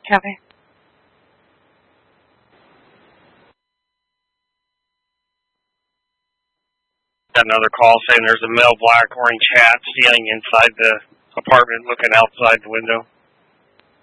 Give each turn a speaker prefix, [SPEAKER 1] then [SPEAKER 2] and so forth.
[SPEAKER 1] Copy.
[SPEAKER 2] Got another call saying there's a male black wearing hat standing inside the apartment looking outside the window.